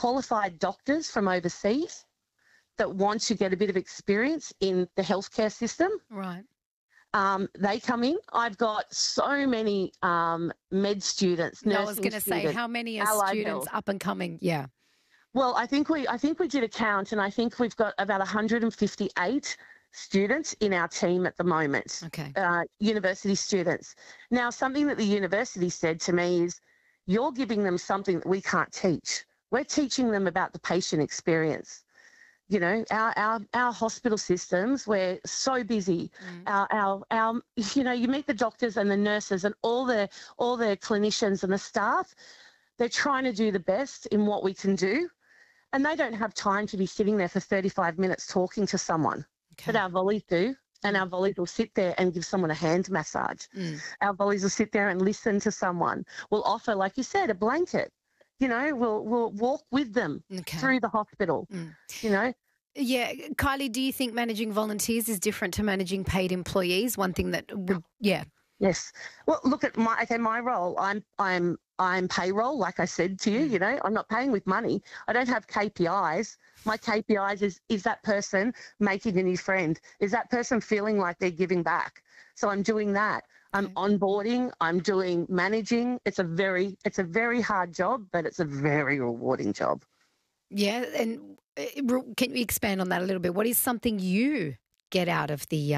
qualified doctors from overseas that want to get a bit of experience in the healthcare system. Right. They come in. I've got so many med students, nursing I was going to say, how many are allied students health. up and coming? Yeah. Well, I think we did a count, and I think we've got about 158 students in our team at the moment. Okay. University students. Now, something that the university said to me is, you're giving them something that we can't teach. We're teaching them about the patient experience. You know, our hospital systems, we're so busy. Our you know, you meet the doctors and the nurses and all the clinicians and the staff. They're trying to do the best in what we can do, and they don't have time to be sitting there for 35 minutes talking to someone. Okay. But our volleys do, and our volleys will sit there and give someone a hand massage. Our volleys will sit there and listen to someone. We'll offer, like you said, a blanket. You know, we'll walk with them through the hospital, you know. Yeah. Kylie, do you think managing volunteers is different to managing paid employees? One thing that would, yeah. Yes. Well, look at my role. I'm payroll, like I said to you, you know, I'm not paying with money. I don't have KPIs. My KPIs is that person making a new friend? Is that person feeling like they're giving back? So I'm doing that. I'm onboarding, I'm doing managing. It's a very hard job, but it's a very rewarding job. Yeah, and can you expand on that a little bit? What is something you get out of the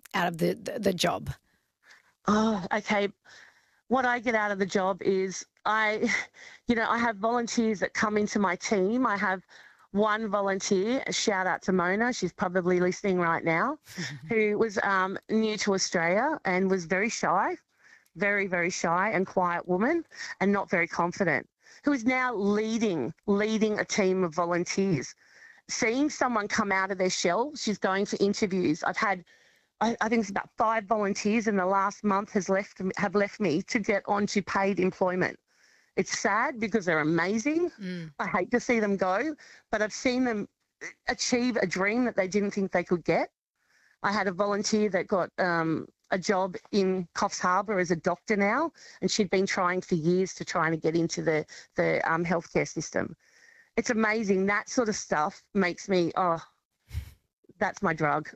job? Oh, okay. What I get out of the job is I have volunteers that come into my team. I have one volunteer, a shout out to Mona, she's probably listening right now, who was new to Australia and was very shy, very, very shy and quiet woman and not very confident, who is now leading a team of volunteers. Seeing someone come out of their shell, she's going for interviews. I've had, I think it's about 5 volunteers in the last month have left me to get onto paid employment. It's sad because they're amazing. I hate to see them go, but I've seen them achieve a dream that they didn't think they could get. I had a volunteer that got a job in Coffs Harbour as a doctor now, and she'd been trying for years to try and get into the healthcare system. It's amazing. That sort of stuff makes me, that's my drug.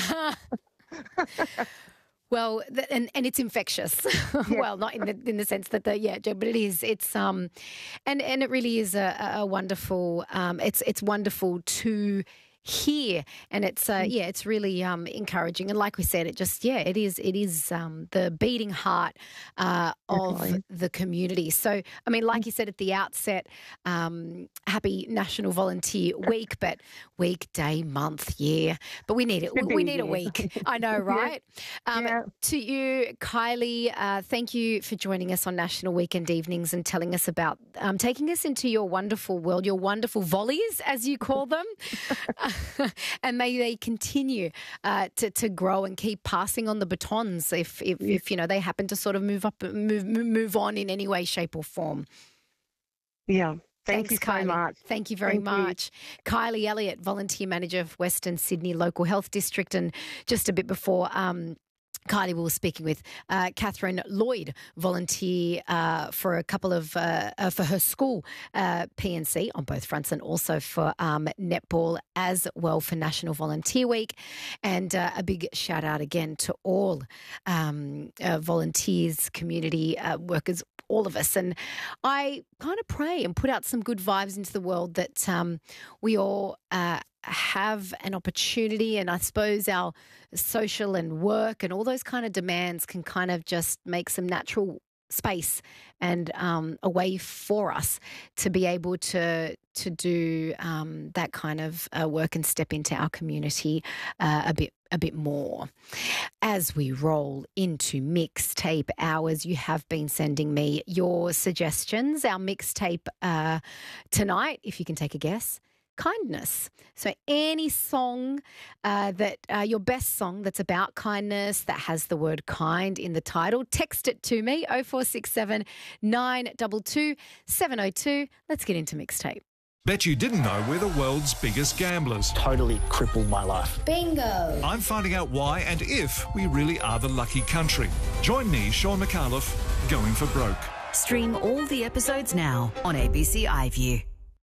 Well, and it's infectious. Yeah. Well, not in the sense that but it is. It's and it really is a wonderful. It's wonderful to hear, and it's it's really encouraging. And like we said, it is the beating heart of the community. So I mean, like you said at the outset, happy National Volunteer Week, but weekday, month, year. But we need it. We need a week. I know, right? To you, Kylie, thank you for joining us on National Weekend Evenings and telling us about taking us into your wonderful world, your wonderful volleys, as you call them. And may they continue to grow and keep passing on the batons if you know they happen to sort of move on in any way, shape, or form. Yeah. Thanks, you Kylie. So much. Thank you very much. Kylie Elliott, Volunteer Manager of Western Sydney Local Health District. And just a bit before Kylie, we were speaking with Catherine Lloyd, volunteer for a couple of for her school PNC on both fronts, and also for netball as well for National Volunteer Week. And a big shout out again to all volunteers, community workers, all of us. And I kind of pray and put out some good vibes into the world that we all have an opportunity, and I suppose our social and work and all those kind of demands can kind of just make some natural space and a way for us to be able to do that kind of work and step into our community a bit more. As we roll into mixtape hours, you have been sending me your suggestions. Our mixtape tonight, if you can take a guess, kindness. So any song that your best song that's about kindness, that has the word kind in the title, text it to me, 0467 922 702. Let's get into mixtape. Bet you didn't know we're the world's biggest gamblers. Totally crippled my life. Bingo. I'm finding out why and if we really are the lucky country. Join me, Sean McAuliffe, Going for Broke. Stream all the episodes now on ABC iView.